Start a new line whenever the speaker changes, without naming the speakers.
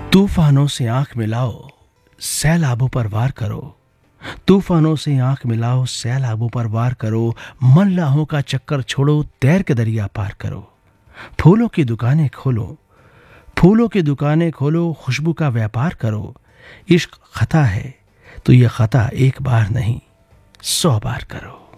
तूफानों से आंख मिलाओ, सैलाबों पर वार करो। तूफानों से आंख मिलाओ, सैलाबों पर वार करो। मल्लाहों का चक्कर छोड़ो, तैर के दरिया पार करो। फूलों की दुकानें खोलो, फूलों की दुकानें खोलो, खुशबू का व्यापार करो। इश्क खता है तो ये खता एक बार नहीं 100 बार करो।